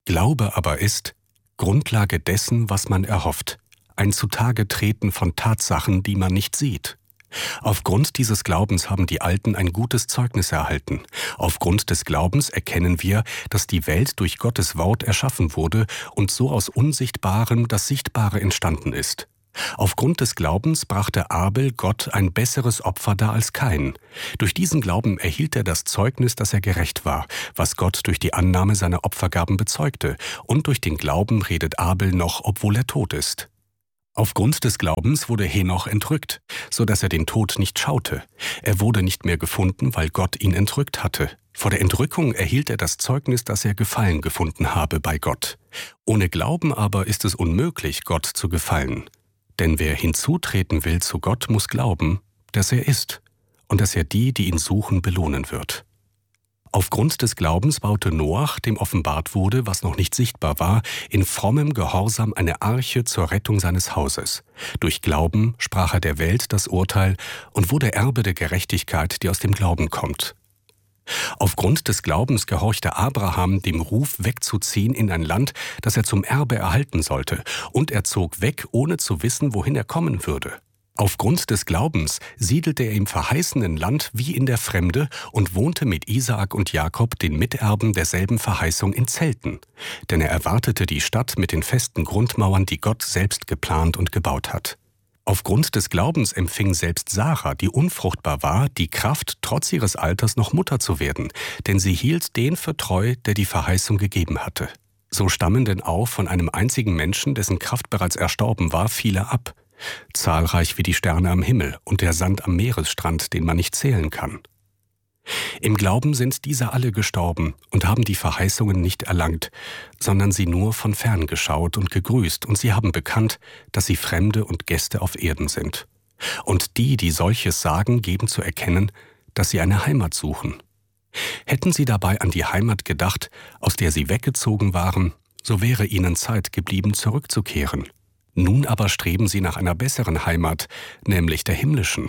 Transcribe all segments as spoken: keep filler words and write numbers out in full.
Glaube aber ist Grundlage dessen, was man erhofft, ein Zutage-Treten von Tatsachen, die man nicht sieht. Aufgrund dieses Glaubens haben die Alten ein gutes Zeugnis erhalten. Aufgrund des Glaubens erkennen wir, dass die Welt durch Gottes Wort erschaffen wurde und so aus Unsichtbarem das Sichtbare entstanden ist. Aufgrund des Glaubens brachte Abel Gott ein besseres Opfer dar als Kain. Durch diesen Glauben erhielt er das Zeugnis, dass er gerecht war, was Gott durch die Annahme seiner Opfergaben bezeugte. Und durch den Glauben redet Abel noch, obwohl er tot ist. Aufgrund des Glaubens wurde Henoch entrückt, so dass er den Tod nicht schaute. Er wurde nicht mehr gefunden, weil Gott ihn entrückt hatte. Vor der Entrückung erhielt er das Zeugnis, dass er Gefallen gefunden habe bei Gott. Ohne Glauben aber ist es unmöglich, Gott zu gefallen. Denn wer hinzutreten will zu Gott, muss glauben, dass er ist und dass er die, die ihn suchen, belohnen wird. Aufgrund des Glaubens baute Noach, dem offenbart wurde, was noch nicht sichtbar war, in frommem Gehorsam eine Arche zur Rettung seines Hauses. Durch Glauben sprach er der Welt das Urteil und wurde Erbe der Gerechtigkeit, die aus dem Glauben kommt. Aufgrund des Glaubens gehorchte Abraham dem Ruf, wegzuziehen in ein Land, das er zum Erbe erhalten sollte, und er zog weg, ohne zu wissen, wohin er kommen würde. Aufgrund des Glaubens siedelte er im verheißenen Land wie in der Fremde und wohnte mit Isaak und Jakob, den Miterben derselben Verheißung, in Zelten. Denn er erwartete die Stadt mit den festen Grundmauern, die Gott selbst geplant und gebaut hat. Aufgrund des Glaubens empfing selbst Sarah, die unfruchtbar war, die Kraft, trotz ihres Alters noch Mutter zu werden, denn sie hielt den für treu, der die Verheißung gegeben hatte. So stammen denn auch von einem einzigen Menschen, dessen Kraft bereits erstorben war, viele ab. Zahlreich wie die Sterne am Himmel und der Sand am Meeresstrand, den man nicht zählen kann. Im Glauben sind diese alle gestorben und haben die Verheißungen nicht erlangt, sondern sie nur von fern geschaut und gegrüßt, und sie haben bekannt, dass sie Fremde und Gäste auf Erden sind. Und die, die solches sagen, geben zu erkennen, dass sie eine Heimat suchen. Hätten sie dabei an die Heimat gedacht, aus der sie weggezogen waren, so wäre ihnen Zeit geblieben, zurückzukehren. Nun aber streben sie nach einer besseren Heimat, nämlich der himmlischen.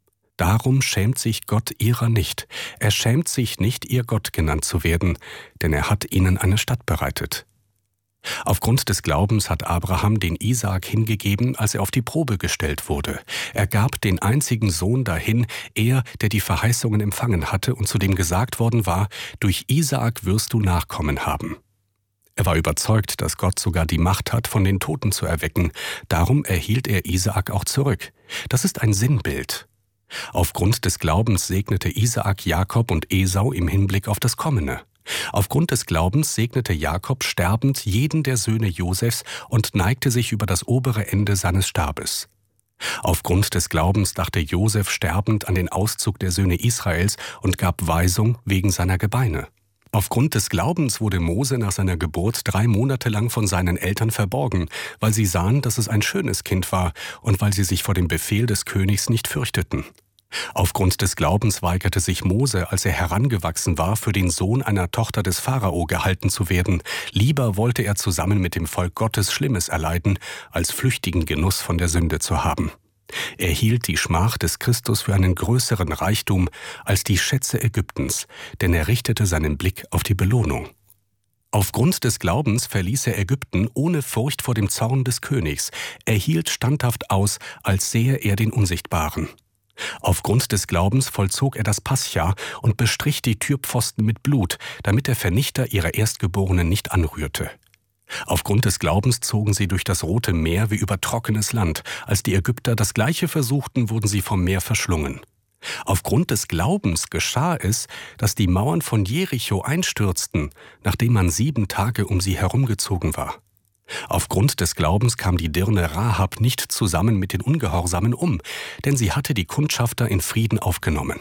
Darum schämt sich Gott ihrer nicht. Er schämt sich nicht, ihr Gott genannt zu werden, denn er hat ihnen eine Stadt bereitet. Aufgrund des Glaubens hat Abraham den Isaak hingegeben, als er auf die Probe gestellt wurde. Er gab den einzigen Sohn dahin, er, der die Verheißungen empfangen hatte und zu dem gesagt worden war, durch Isaak wirst du Nachkommen haben. Er war überzeugt, dass Gott sogar die Macht hat, von den Toten zu erwecken. Darum erhielt er Isaak auch zurück. Das ist ein Sinnbild. Aufgrund des Glaubens segnete Isaak Jakob und Esau im Hinblick auf das Kommende. Aufgrund des Glaubens segnete Jakob sterbend jeden der Söhne Josefs und neigte sich über das obere Ende seines Stabes. Aufgrund des Glaubens dachte Josef sterbend an den Auszug der Söhne Israels und gab Weisung wegen seiner Gebeine. Aufgrund des Glaubens wurde Mose nach seiner Geburt drei Monate lang von seinen Eltern verborgen, weil sie sahen, dass es ein schönes Kind war und weil sie sich vor dem Befehl des Königs nicht fürchteten. Aufgrund des Glaubens weigerte sich Mose, als er herangewachsen war, für den Sohn einer Tochter des Pharao gehalten zu werden. Lieber wollte er zusammen mit dem Volk Gottes Schlimmes erleiden, als flüchtigen Genuss von der Sünde zu haben. Er hielt die Schmach des Christus für einen größeren Reichtum als die Schätze Ägyptens, denn er richtete seinen Blick auf die Belohnung. Aufgrund des Glaubens verließ er Ägypten ohne Furcht vor dem Zorn des Königs. Er hielt standhaft aus, als sähe er den Unsichtbaren. Aufgrund des Glaubens vollzog er das Pascha und bestrich die Türpfosten mit Blut, damit der Vernichter ihrer Erstgeborenen nicht anrührte. Aufgrund des Glaubens zogen sie durch das Rote Meer wie über trockenes Land. Als die Ägypter das Gleiche versuchten, wurden sie vom Meer verschlungen. Aufgrund des Glaubens geschah es, dass die Mauern von Jericho einstürzten, nachdem man sieben Tage um sie herumgezogen war. Aufgrund des Glaubens kam die Dirne Rahab nicht zusammen mit den Ungehorsamen um, denn sie hatte die Kundschafter in Frieden aufgenommen.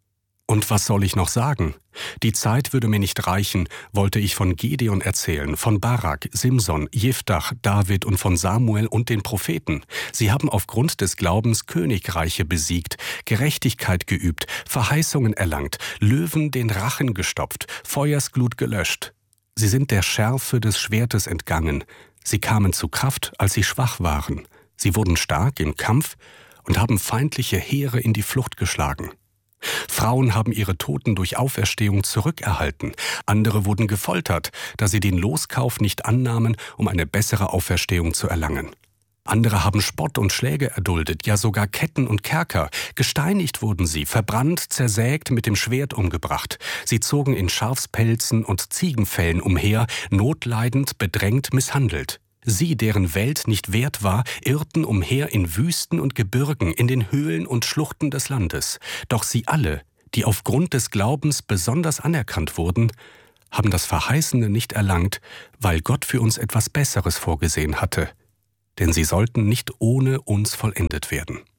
Und was soll ich noch sagen? Die Zeit würde mir nicht reichen, wollte ich von Gideon erzählen, von Barak, Simson, Jeftach, David und von Samuel und den Propheten. Sie haben aufgrund des Glaubens Königreiche besiegt, Gerechtigkeit geübt, Verheißungen erlangt, Löwen den Rachen gestopft, Feuersglut gelöscht. Sie sind der Schärfe des Schwertes entgangen. Sie kamen zu Kraft, als sie schwach waren. Sie wurden stark im Kampf und haben feindliche Heere in die Flucht geschlagen. Frauen haben ihre Toten durch Auferstehung zurückerhalten. Andere wurden gefoltert, da sie den Loskauf nicht annahmen, um eine bessere Auferstehung zu erlangen. Andere haben Spott und Schläge erduldet, ja sogar Ketten und Kerker. Gesteinigt wurden sie, verbrannt, zersägt, mit dem Schwert umgebracht. Sie zogen in Schafspelzen und Ziegenfellen umher, notleidend, bedrängt, misshandelt. Sie, deren Welt nicht wert war, irrten umher in Wüsten und Gebirgen, in den Höhlen und Schluchten des Landes. Doch sie alle, die aufgrund des Glaubens besonders anerkannt wurden, haben das Verheißene nicht erlangt, weil Gott für uns etwas Besseres vorgesehen hatte. Denn sie sollten nicht ohne uns vollendet werden.